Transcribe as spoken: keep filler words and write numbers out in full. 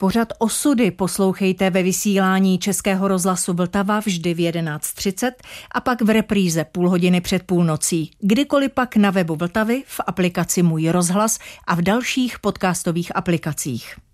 Pořad Osudy poslouchejte ve vysílání Českého rozhlasu Vltava vždy v jedenáct třicet a pak v repríze půl hodiny před půlnocí. Kdykoliv pak na webu Vltavy, v aplikaci Můj rozhlas a v dalších podcastových aplikacích.